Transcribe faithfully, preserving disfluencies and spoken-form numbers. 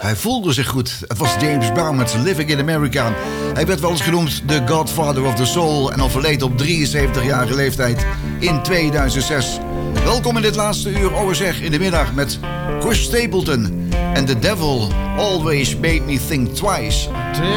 Hij voelde zich goed. Het was James Brown met Living in America. Hij werd wel eens genoemd de Godfather of the Soul en overleed op drieënzeventigjarige leeftijd in tweeduizend zes. Welkom in dit laatste uur O S R in de middag met Chris Stapleton en The Devil Always Made Me Think Twice.